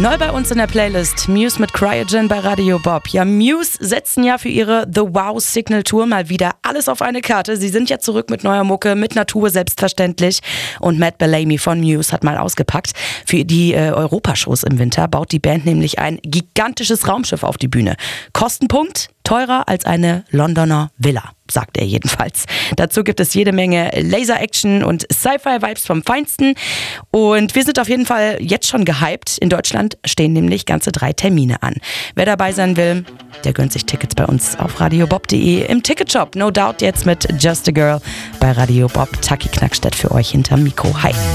Neu bei uns in der Playlist, Muse mit Cryogen bei Radio Bob. Ja, Muse setzen ja für ihre The Wow Signal Tour mal wieder alles auf eine Karte. Sie sind ja zurück mit neuer Mucke, mit Natur selbstverständlich. Und Matt Bellamy von Muse hat mal ausgepackt. Für die Europashows im Winter baut die Band nämlich ein gigantisches Raumschiff auf die Bühne. Kostenpunkt? Teurer als eine Londoner Villa, sagt er jedenfalls. Dazu gibt es jede Menge Laser-Action und Sci-Fi-Vibes vom Feinsten. Und wir sind auf jeden Fall jetzt schon gehypt. In Deutschland stehen nämlich ganze 3 Termine an. Wer dabei sein will, der gönnt sich Tickets bei uns auf radiobob.de im Ticketshop. No Doubt jetzt mit Just a Girl bei Radio Bob. Taki Knackstedt für euch hinterm Mikro. Hi.